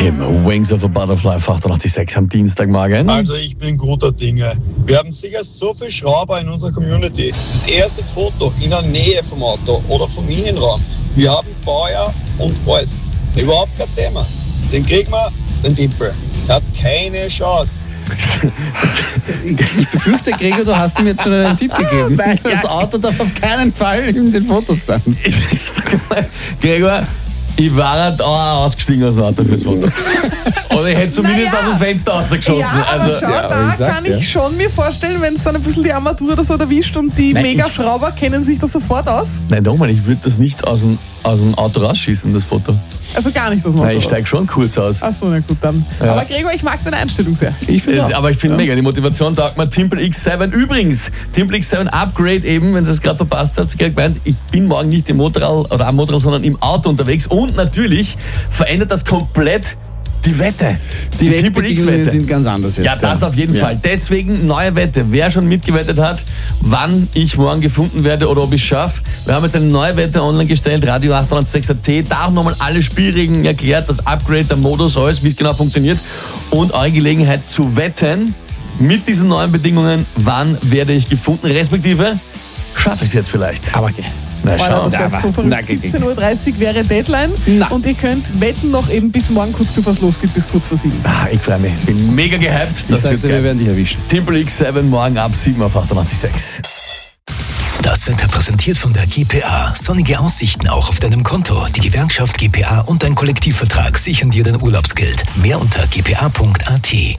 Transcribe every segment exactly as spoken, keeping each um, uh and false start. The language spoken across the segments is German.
Him, Wings of a Butterfly, achtundachtzig Komma sechs am Dienstagmorgen. Also ich bin guter Dinge. Wir haben sicher so viele Schrauber in unserer Community. Das erste Foto in der Nähe vom Auto oder vom Innenraum. Wir haben Bauer und alles. Überhaupt kein Thema. Den kriegen wir, den Timpel. Er hat keine Chance. Ich befürchte, Gregor, du hast ihm jetzt schon einen Tipp gegeben. Nein, das ja. Auto darf auf keinen Fall in den Fotos sein. Ich, ich sag mal, Gregor, ich war halt auch ausgestiegen aus dem Auto fürs Foto. Oder ich hätte zumindest Naja. aus dem Fenster rausgeschossen. Ja, aber also, schau, ja, aber da ich sag, kann ich ja. schon mir vorstellen, wenn es dann ein bisschen die Armatur oder so erwischt und die Nein, Mega-Schrauber kennen sich das sofort aus. Nein, nochmal, ich würde das nicht aus dem, aus dem Auto rausschießen, das Foto. Also gar nicht das Motto. Nein, ich steige schon kurz aus. Achso, na gut dann. Ja. Aber Gregor, ich mag deine Einstellung sehr. Ich finde Es, auch. aber ich finde Ja. mega, die Motivation taugt mir. Temple X sieben übrigens, Temple X sieben Upgrade eben, wenn ihr es gerade verpasst habt, gemeint, ich bin morgen nicht im Motorrad oder am Motorrad, sondern im Auto unterwegs und natürlich verändert das komplett die Wette. Die Temple Wettbedingungen X-Wette. sind ganz anders jetzt. Ja, das auf jeden Ja. Fall. Deswegen neue Wette. Wer schon mitgewettet hat, wann ich morgen gefunden werde oder ob ich es schaffe. Wir haben jetzt eine neue Wette online gestellt, Radio achtundachtzig Komma sechs Punkt at. Da auch nochmal alle Spielregeln erklärt, das Upgrade, der Modus, alles, wie es genau funktioniert. Und eure Gelegenheit zu wetten mit diesen neuen Bedingungen, wann werde ich gefunden, respektive schaffe ich es jetzt vielleicht. Aber okay. Na, Alter, schauen. das wäre Na, so na, verrückt. geh, geh. siebzehn Uhr dreißig wäre Deadline Na. und ihr könnt wetten noch eben bis morgen kurz bevor es losgeht, bis kurz vor sieben. Ah, ich freue mich. Bin mega gehypt. Ich Das sag's wird dir, wir geil. werden dich erwischen. Temple X sieben morgen ab sieben auf achtundachtzig Komma sechs. Das Wetter präsentiert von der G P A. Sonnige Aussichten auch auf deinem Konto. Die Gewerkschaft G P A und ein Kollektivvertrag sichern dir dein Urlaubsgeld. Mehr unter g p a punkt a t.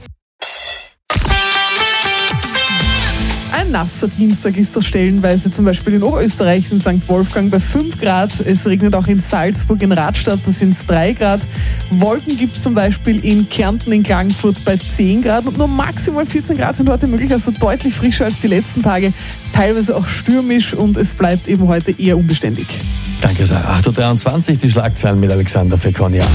Ein nasser Dienstag ist das stellenweise, zum Beispiel in Oberösterreich, in Sankt Wolfgang bei fünf Grad. Es regnet auch in Salzburg, in Radstadt, da sind es drei Grad. Wolken gibt es zum Beispiel in Kärnten, in Klagenfurt bei zehn Grad und nur maximal vierzehn Grad sind heute möglich, also deutlich frischer als die letzten Tage. Teilweise auch stürmisch und es bleibt eben heute eher unbeständig. Danke sehr. acht Uhr dreiundzwanzig, die Schlagzeilen mit Alexander Fekonia.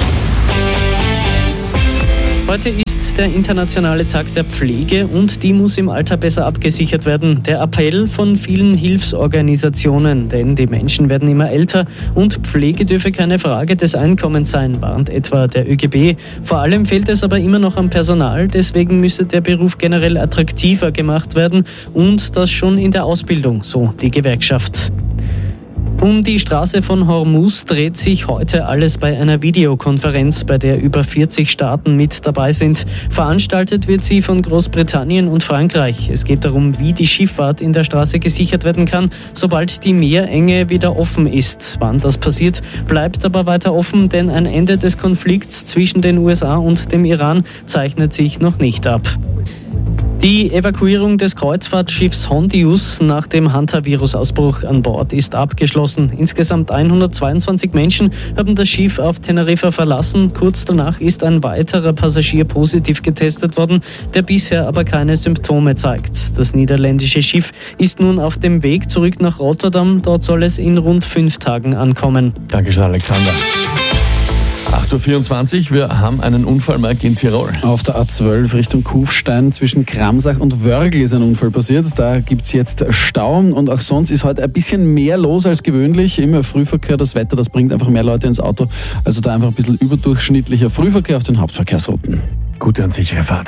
Heute ist der internationale Tag der Pflege und die muss im Alter besser abgesichert werden. Der Appell von vielen Hilfsorganisationen, denn die Menschen werden immer älter und Pflege dürfe keine Frage des Einkommens sein, warnt etwa der Ö G B. Vor allem fehlt es aber immer noch am Personal, deswegen müsse der Beruf generell attraktiver gemacht werden und das schon in der Ausbildung, so die Gewerkschaft. Um die Straße von Hormuz dreht sich heute alles bei einer Videokonferenz, bei der über vierzig Staaten mit dabei sind. Veranstaltet wird sie von Großbritannien und Frankreich. Es geht darum, wie die Schifffahrt in der Straße gesichert werden kann, sobald die Meerenge wieder offen ist. Wann das passiert, bleibt aber weiter offen, denn ein Ende des Konflikts zwischen den U S A und dem Iran zeichnet sich noch nicht ab. Die Evakuierung des Kreuzfahrtschiffs Hondius nach dem Hantavirus-Ausbruch an Bord ist abgeschlossen. Insgesamt hundertzweiundzwanzig Menschen haben das Schiff auf Teneriffa verlassen. Kurz danach ist ein weiterer Passagier positiv getestet worden, der bisher aber keine Symptome zeigt. Das niederländische Schiff ist nun auf dem Weg zurück nach Rotterdam. Dort soll es in rund fünf Tagen ankommen. Dankeschön, Alexander. acht Uhr vierundzwanzig, wir haben einen Unfall, Mike, in Tirol. Auf der A zwölf Richtung Kufstein zwischen Kramsach und Wörgl ist ein Unfall passiert. Da gibt es jetzt Stau und auch sonst ist heute ein bisschen mehr los als gewöhnlich. Im Frühverkehr, das Wetter, das bringt einfach mehr Leute ins Auto. Also da einfach ein bisschen überdurchschnittlicher Frühverkehr auf den Hauptverkehrsrouten. Gute und sichere Fahrt.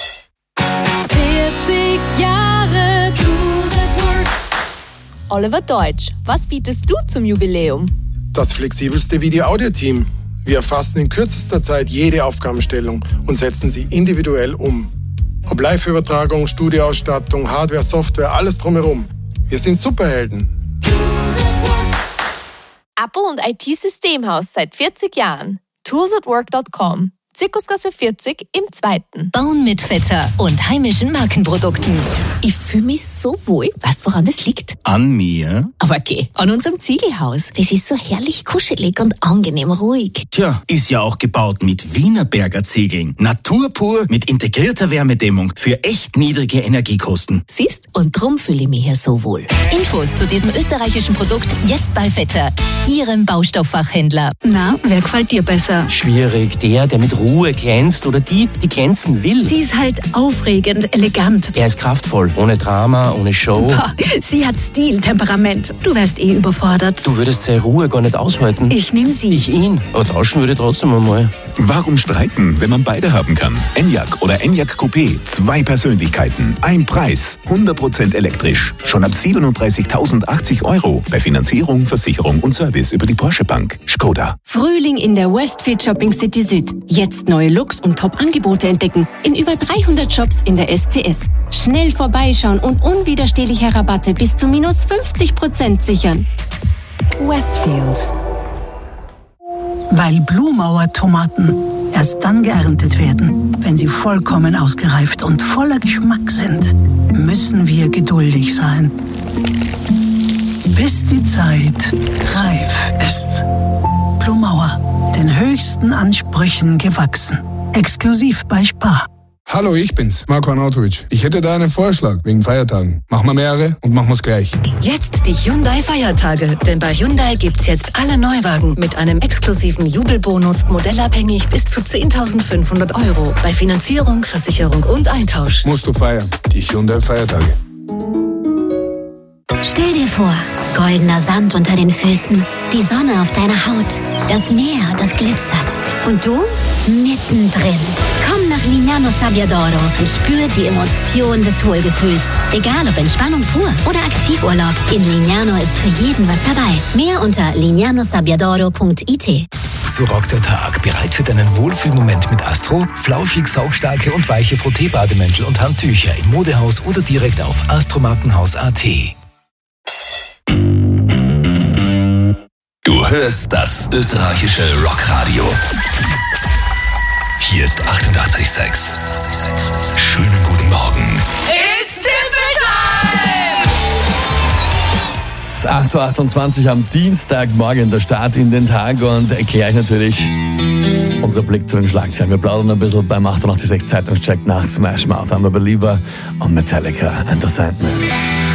vierzig Jahre Cruisetwork. Oliver Deutsch, was bietest du zum Jubiläum? Das flexibelste Video-Audio-Team. Wir erfassen in kürzester Zeit jede Aufgabenstellung und setzen sie individuell um. Ob Live-Übertragung, Studioausstattung, Hardware, Software, alles drumherum. Wir sind Superhelden. Abo und I T-Systemhaus seit vierzig Jahren. tools at work dot com. Zirkusgasse vierzig im zweiten. Bauen mit Vetter und heimischen Markenprodukten. Ich fühle mich so wohl. Weißt du, woran das liegt? An mir? Aber okay, an unserem Ziegelhaus. Das ist so herrlich kuschelig und angenehm ruhig. Tja, ist ja auch gebaut mit Wienerberger Ziegeln. Natur pur mit integrierter Wärmedämmung für echt niedrige Energiekosten. Siehst? Und drum fühle ich mich hier so wohl. Infos zu diesem österreichischen Produkt jetzt bei Vetter, Ihrem Baustofffachhändler. Na, wer gefällt dir besser? Schwierig, der, der mit Ruhe glänzt oder die, die glänzen will. Sie ist halt aufregend, elegant. Er ist kraftvoll, ohne Drama, ohne Show. Boah, sie hat Stil, Temperament. Du wärst eh überfordert. Du würdest seine Ruhe gar nicht aushalten. Ich nehme sie. Ich ihn. Aber tauschen würde ich trotzdem einmal. Warum streiten, wenn man beide haben kann? Enyaq oder Enyaq Coupé. Zwei Persönlichkeiten, ein Preis. hundert Prozent elektrisch. Schon ab siebenunddreißigtausendachtzig Euro. Bei Finanzierung, Versicherung und Service über die Porsche Bank. Skoda. Frühling in der Westfield Shopping City Süd. Jetzt neue Looks und Top-Angebote entdecken. In über dreihundert Shops in der S C S. Schnell vorbeischauen und unwiderstehliche Rabatte bis zu minus fünfzig Prozent sichern. Westfield. Weil Blumauer Tomaten erst dann geerntet werden, wenn sie vollkommen ausgereift und voller Geschmack sind, müssen wir geduldig sein. Bis die Zeit reif ist. Blumauer, den höchsten Ansprüchen gewachsen. Exklusiv bei Spar. Hallo, ich bin's, Marko Arnautovic. Ich hätte da einen Vorschlag wegen Feiertagen. Machen wir mehrere und machen wir's gleich. Jetzt die Hyundai-Feiertage. Denn bei Hyundai gibt's jetzt alle Neuwagen mit einem exklusiven Jubelbonus, modellabhängig bis zu zehntausendfünfhundert Euro. Bei Finanzierung, Versicherung und Eintausch. Musst du feiern. Die Hyundai-Feiertage. Stell dir vor, goldener Sand unter den Füßen, die Sonne auf deiner Haut, das Meer, das glitzert. Und du mittendrin. Komm nach Lignano Sabbiadoro und spür die Emotion des Wohlgefühls. Egal ob Entspannung pur oder Aktivurlaub, in Lignano ist für jeden was dabei. Mehr unter lignano sabbiadoro punkt i t. So rockt der Tag. Bereit für deinen Wohlfühlmoment mit Astro? Flauschig, saugstarke und weiche Frotteebademäntel und Handtücher im Modehaus oder direkt auf astromarkenhaus punkt a t. Du hörst das österreichische Rockradio. Hier ist achtundachtzig Komma sechs. Schönen guten Morgen. It's Tippel Time! acht Uhr achtundzwanzig am Dienstagmorgen, der Start in den Tag, und erkläre ich natürlich unser Blick zu den Schlagzeilen. Wir plaudern ein bisschen beim achtundachtzig Komma sechs Zeitungscheck nach Smash Mouth, I'm a Believer und Metallica and the Sandman.